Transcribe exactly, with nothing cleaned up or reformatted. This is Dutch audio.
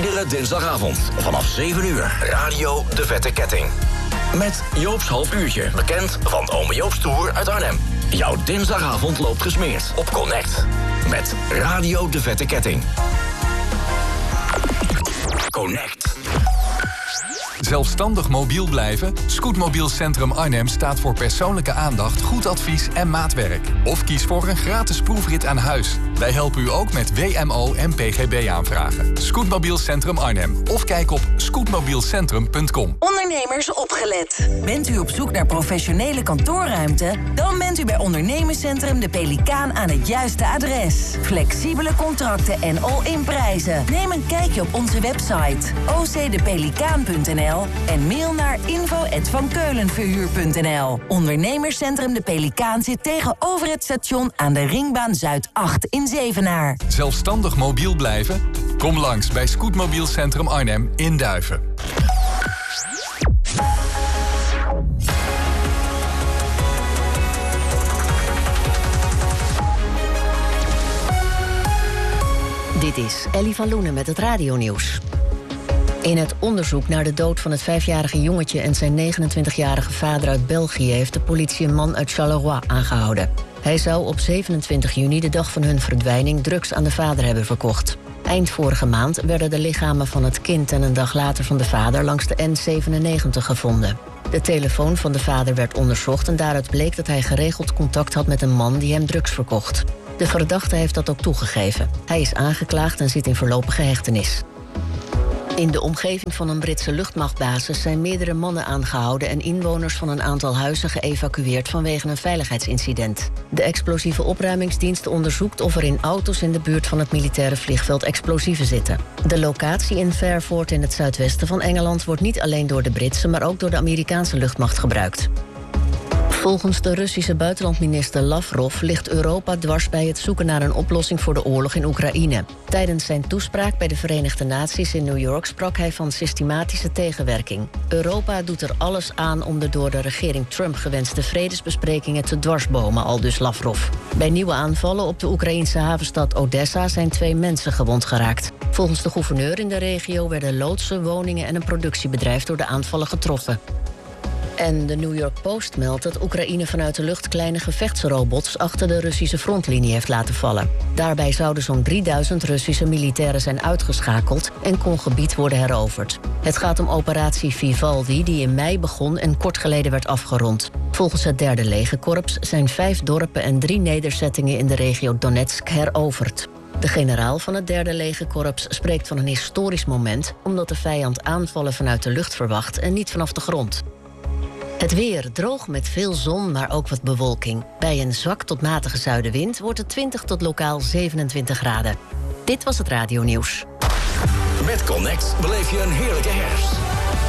Iedere dinsdagavond vanaf zeven uur. Radio De Vette Ketting. Met Joop's half uurtje, bekend van Ome Joop's Tour uit Arnhem. Jouw dinsdagavond loopt gesmeerd op Connect. Met Radio De Vette Ketting. Connect. Zelfstandig mobiel blijven? Scootmobiel Centrum Arnhem staat voor persoonlijke aandacht, goed advies en maatwerk. Of kies voor een gratis proefrit aan huis. Wij helpen u ook met W M O en P G B aanvragen. Scootmobiel Centrum Arnhem. Of kijk op scootmobielcentrum punt com. Ondernemers opgelet. Bent u op zoek naar professionele kantoorruimte? Dan bent u bij Ondernemerscentrum De Pelikaan aan het juiste adres. Flexibele contracten en all-in prijzen. Neem een kijkje op onze website o c de pelikaan punt n l en mail naar info at van keulenverhuur punt n l. Ondernemerscentrum De Pelikaan zit tegenover het station aan de Ringbaan Zuid acht in Zevenaar. Zelfstandig mobiel blijven? Kom langs bij Scootmobiel Centrum Arnhem in Duiven. Dit is Ellie van Loenen met het radionieuws. In het onderzoek naar de dood van het vijfjarige jongetje en zijn negenentwintigjarige vader uit België heeft de politie een man uit Charleroi aangehouden. Hij zou op zevenentwintig juni, de dag van hun verdwijning, drugs aan de vader hebben verkocht. Eind vorige maand werden de lichamen van het kind en een dag later van de vader langs de N zevenennegentig gevonden. De telefoon van de vader werd onderzocht en daaruit bleek dat hij geregeld contact had met een man die hem drugs verkocht. De verdachte heeft dat ook toegegeven. Hij is aangeklaagd en zit in voorlopige hechtenis. In de omgeving van een Britse luchtmachtbasis zijn meerdere mannen aangehouden en inwoners van een aantal huizen geëvacueerd vanwege een veiligheidsincident. De explosieve opruimingsdienst onderzoekt of er in auto's in de buurt van het militaire vliegveld explosieven zitten. De locatie in Fairford in het zuidwesten van Engeland wordt niet alleen door de Britse, maar ook door de Amerikaanse luchtmacht gebruikt. Volgens de Russische buitenlandminister Lavrov ligt Europa dwars bij het zoeken naar een oplossing voor de oorlog in Oekraïne. Tijdens zijn toespraak bij de Verenigde Naties in New York sprak hij van systematische tegenwerking. Europa doet er alles aan om de door de regering Trump gewenste vredesbesprekingen te dwarsbomen, aldus Lavrov. Bij nieuwe aanvallen op de Oekraïnse havenstad Odessa zijn twee mensen gewond geraakt. Volgens de gouverneur in de regio werden loodsen, woningen en een productiebedrijf door de aanvallen getroffen. En de New York Post meldt dat Oekraïne vanuit de lucht kleine gevechtsrobots achter de Russische frontlinie heeft laten vallen. Daarbij zouden zo'n drieduizend Russische militairen zijn uitgeschakeld en kon gebied worden heroverd. Het gaat om operatie Vivaldi die in mei begon en kort geleden werd afgerond. Volgens het derde legerkorps zijn vijf dorpen en drie nederzettingen in de regio Donetsk heroverd. De generaal van het derde legerkorps spreekt van een historisch moment, omdat de vijand aanvallen vanuit de lucht verwacht en niet vanaf de grond. Het weer droog met veel zon, maar ook wat bewolking. Bij een zwak tot matige zuidenwind wordt het twintig tot lokaal zevenentwintig graden. Dit was het radionieuws. Met Connect beleef je een heerlijke herfst.